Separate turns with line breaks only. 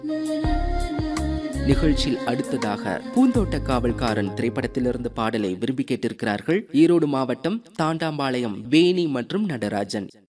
நிகழ்ச்சியில் அடுத்ததாக பூந்தோட்ட காவல்காரன் திரைப்படத்திலிருந்து பாடலை விரும்பி கேட்டிருக்கிறார்கள் ஈரோடு மாவட்டம் தாண்டாம்பாளையம் வேணி மற்றும் நடராஜன்.